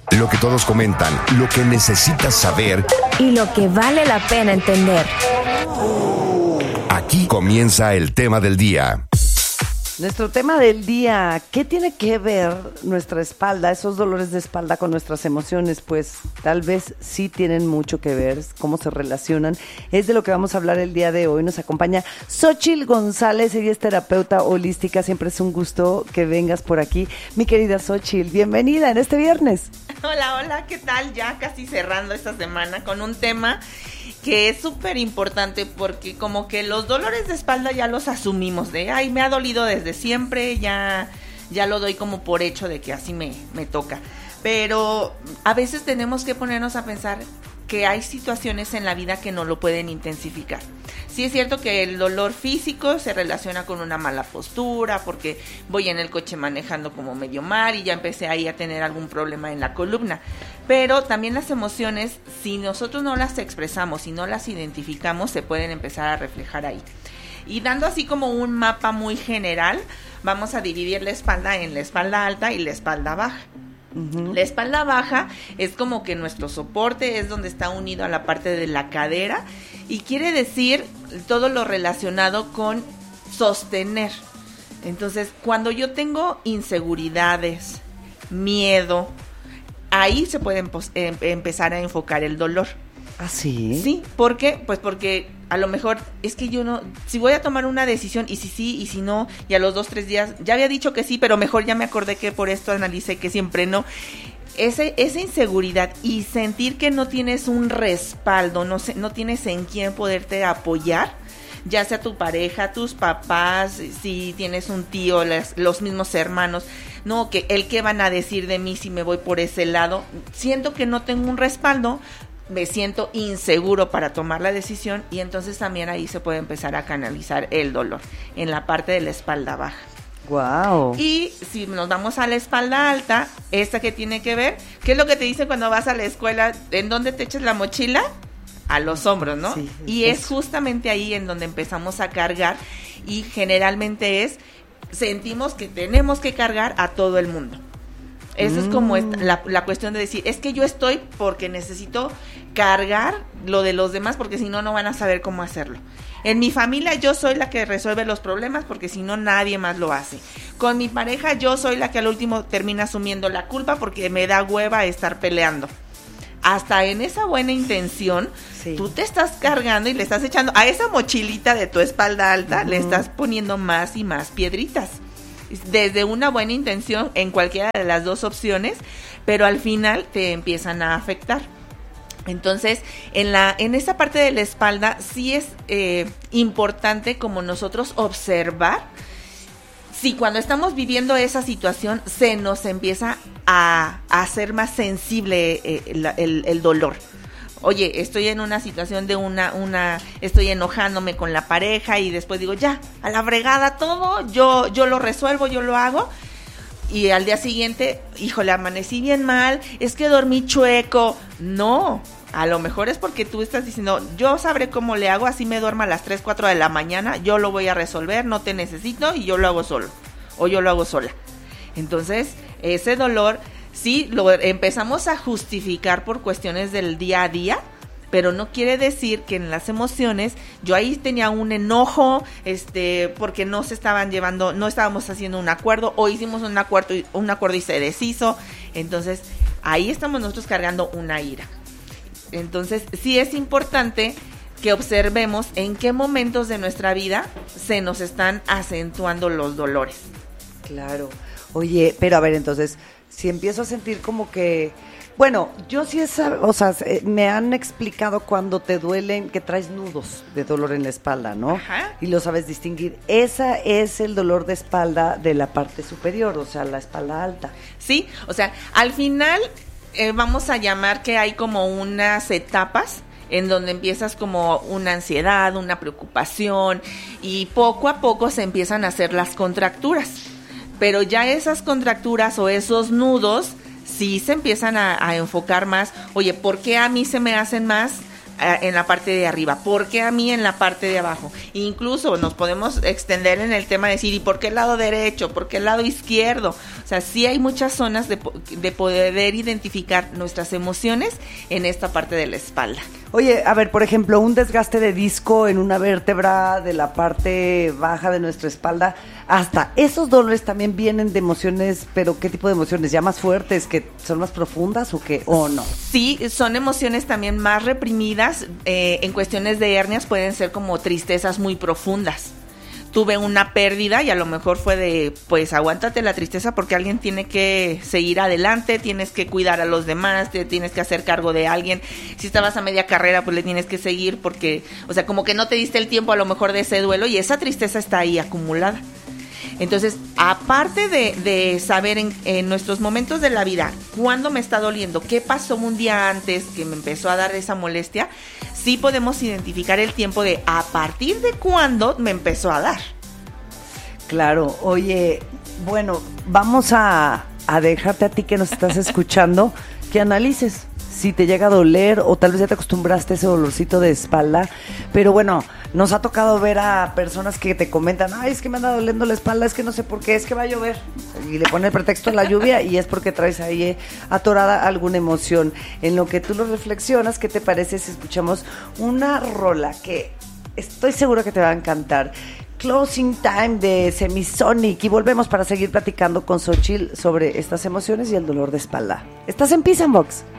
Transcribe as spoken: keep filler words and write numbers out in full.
Lo que todos comentan, lo que necesitas saber y lo que vale la pena entender. Aquí comienza el tema del día. Nuestro tema del día, ¿qué tiene que ver nuestra espalda, esos dolores de espalda con nuestras emociones? Pues tal vez sí tienen mucho que ver, cómo se relacionan. Es de lo que vamos a hablar el día de hoy. Nos acompaña Xochitl González, ella es terapeuta holística. Siempre es un gusto que vengas por aquí. Mi querida Xochitl, bienvenida en este viernes. Hola, hola, ¿qué tal? Ya casi cerrando esta semana con un tema que es súper importante porque como que los dolores de espalda ya los asumimos de, ay, me ha dolido desde siempre, ya, ya lo doy como por hecho de que así me, me toca. Pero a veces tenemos que ponernos a pensar que hay situaciones en la vida que no lo pueden intensificar. Sí es cierto que el dolor físico se relaciona con una mala postura, porque voy en el coche manejando como medio mal y ya empecé ahí a tener algún problema en la columna. Pero también las emociones, si nosotros no las expresamos, si no las identificamos, se pueden empezar a reflejar ahí. Y dando así como un mapa muy general, vamos a dividir la espalda en la espalda alta y la espalda baja. Uh-huh. La espalda baja es como que nuestro soporte, es donde está unido a la parte de la cadera y quiere decir todo lo relacionado con sostener. Entonces, cuando yo tengo inseguridades, miedo, ahí se puede empo- em- empezar a enfocar el dolor. ¿Ah, sí? Sí, ¿por qué? Pues porque a lo mejor es que yo no, si voy a tomar una decisión y si sí y si no, y a los dos, tres días, ya había dicho que sí, pero mejor ya me acordé que por esto analicé que siempre no. Ese, esa inseguridad y sentir que no tienes un respaldo, no, sé, no tienes en quién poderte apoyar, ya sea tu pareja, tus papás, si tienes un tío, las, los mismos hermanos, no, que el qué van a decir de mí si me voy por ese lado, siento que no tengo un respaldo, me siento inseguro para tomar la decisión y entonces también ahí se puede empezar a canalizar el dolor en la parte de la espalda baja. Wow. Y si nos vamos a la espalda alta, esta que tiene que ver, ¿qué es lo que te dicen cuando vas a la escuela? ¿En dónde te echas la mochila? A los hombros, ¿no? Sí, y es eso. Justamente ahí en donde empezamos a cargar y generalmente es, sentimos que tenemos que cargar a todo el mundo. Eso mm. es como esta, la, la cuestión de decir, es que yo estoy porque necesito cargar lo de los demás porque si no, no van a saber cómo hacerlo. En mi familia yo soy la que resuelve los problemas porque si no, nadie más lo hace. Con mi pareja yo soy la que al último termina asumiendo la culpa porque me da hueva estar peleando. Hasta en esa buena intención, sí. Tú te estás cargando y le estás echando a esa mochilita de tu espalda alta, uh-huh. Le estás poniendo más y más piedritas. Desde una buena intención en cualquiera de las dos opciones, pero al final te empiezan a afectar. Entonces, en la en esa parte de la espalda sí es eh, importante como nosotros observar si cuando estamos viviendo esa situación se nos empieza a, a hacer más sensible eh, el, el, el dolor. Oye, estoy en una situación de una, una, estoy enojándome con la pareja y después digo, ya, a la fregada todo, yo, yo lo resuelvo, yo lo hago. Y al día siguiente, híjole, amanecí bien mal, es que dormí chueco. No, a lo mejor es porque tú estás diciendo, yo sabré cómo le hago, así me duermo a las tres, cuatro de la mañana, yo lo voy a resolver, no te necesito y yo lo hago solo, o yo lo hago sola. Entonces, ese dolor... Sí, lo empezamos a justificar por cuestiones del día a día, pero no quiere decir que en las emociones yo ahí tenía un enojo, este, porque no se estaban llevando, no estábamos haciendo un acuerdo, o hicimos un acuerdo, un acuerdo y se deshizo, entonces ahí estamos nosotros cargando una ira. Entonces sí es importante que observemos en qué momentos de nuestra vida se nos están acentuando los dolores. Claro. Oye, pero a ver, entonces, si empiezo a sentir como que, bueno, yo sí es, o sea, me han explicado cuando te duelen, que traes nudos de dolor en la espalda, ¿no? Ajá. Y lo sabes distinguir. Esa es el dolor de espalda de la parte superior, o sea, la espalda alta. Sí, o sea, al final eh, vamos a llamar que hay como unas etapas en donde empiezas como una ansiedad, una preocupación y poco a poco se empiezan a hacer las contracturas. Pero ya esas contracturas o esos nudos sí se empiezan a, a enfocar más. Oye, ¿por qué a mí se me hacen más? en la parte de arriba, ¿por qué a mí en la parte de abajo? Incluso nos podemos extender en el tema de decir, ¿y por qué el lado derecho? ¿Por qué el lado izquierdo? O sea, sí hay muchas zonas de, de poder identificar nuestras emociones en esta parte de la espalda. Oye, a ver, por ejemplo, un desgaste de disco en una vértebra de la parte baja de nuestra espalda, hasta esos dolores también vienen de emociones, pero ¿qué tipo de emociones? ¿Ya más fuertes, que son más profundas o qué? ¿O no? Sí, son emociones también más reprimidas. Eh, en cuestiones de hernias pueden ser como tristezas muy profundas. Tuve una pérdida y a lo mejor fue de, pues aguántate la tristeza porque alguien tiene que seguir adelante, tienes que cuidar a los demás, te tienes que hacer cargo de alguien. Si estabas a media carrera, pues le tienes que seguir porque, o sea, como que no te diste el tiempo a lo mejor de ese duelo y esa tristeza está ahí acumulada. Entonces, aparte de, de saber en, en nuestros momentos de la vida cuándo me está doliendo, qué pasó un día antes que me empezó a dar esa molestia, sí podemos identificar el tiempo de a partir de cuándo me empezó a dar. Claro, oye, bueno, vamos a, a dejarte a ti que nos estás escuchando que analices si te llega a doler o tal vez ya te acostumbraste a ese dolorcito de espalda, pero bueno, nos ha tocado ver a personas que te comentan, ay, es que me anda doliendo la espalda, es que no sé por qué, es que va a llover, y le pone el pretexto de la lluvia y es porque traes ahí eh, atorada alguna emoción. En lo que tú lo reflexionas, ¿qué te parece si escuchamos una rola que estoy seguro que te va a encantar? Closing Time de Semisonic, y volvemos para seguir platicando con Xochitl sobre estas emociones y el dolor de espalda. Estás en Peace and Box.